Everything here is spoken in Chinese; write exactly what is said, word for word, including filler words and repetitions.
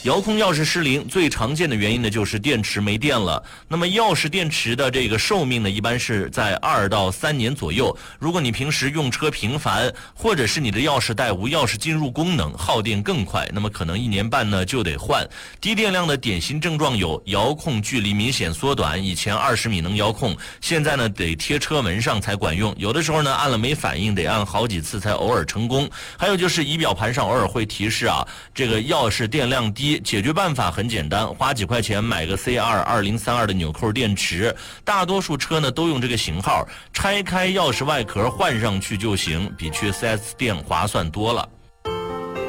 遥控钥匙失灵最常见的原因呢，就是电池没电了。那么钥匙电池的这个寿命呢，一般是在二到三年左右。如果你平时用车频繁，或者是你的钥匙带无钥匙进入功能，耗电更快，那么可能一年半呢就得换。低电量的典型症状有遥控距离明显缩短，以前二十米能遥控，现在呢得贴车门上才管用。有的时候呢按了没反应，得按好几次才偶尔成功。还有就是仪表盘上偶尔会提示啊，这个钥匙电量低。解决办法很简单，花几块钱买个 C 二 二零三二的纽扣电池，大多数车呢都用这个型号，拆开钥匙外壳换上去就行，比去 四 S 店划算多了。